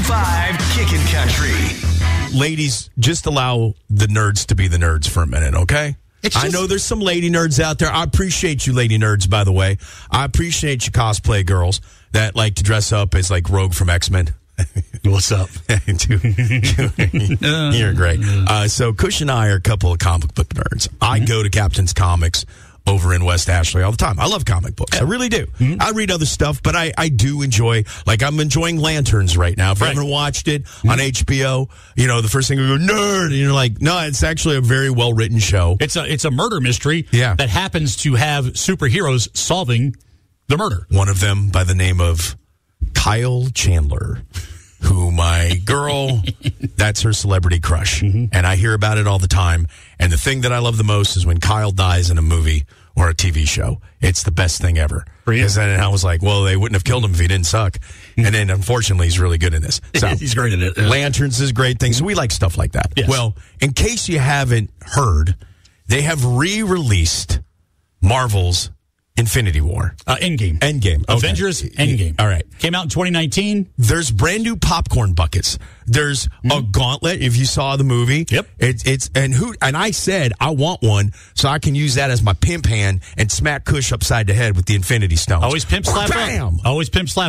105 Kickin' Country. Ladies, just allow the nerds to be the nerds for a minute, okay? I know there's some lady nerds out there. I appreciate you lady nerds, by the way. I appreciate you cosplay girls that like to dress up as like Rogue from X-Men. What's up? You're great. So Cush and I are a couple of comic book nerds. I go to Captain's Comics over in West Ashley all the time. I love comic books. I really do. I read other stuff, but I do enjoy, like I'm enjoying Lanterns right now. If you haven't watched it on HBO, you know, the first thing we go, nerd, and you're like, no, it's actually a very well-written show. It's a murder mystery that happens to have superheroes solving the murder. One of them by the name of Kyle Chandler, who my girl, that's her celebrity crush. And I hear about it all the time. And the thing that I love the most is when Kyle dies in a movie or a TV show. It's the best thing ever. Because then I was like, well, they wouldn't have killed him if he didn't suck. And then, unfortunately, he's really good in this. So, he's great in it. Lanterns is a great thing. So we like stuff like that. Yes. Well, in case you haven't heard, they have re-released Marvel's Infinity War. Endgame. Okay. Avengers Endgame. All right. Came out in 2019. There's brand new popcorn buckets. There's a gauntlet. If you saw the movie, and I said I want one so I can use that as my pimp hand and smack Kush upside the head with the Infinity Stones. Always pimp slap. Bam! Always pimp slap.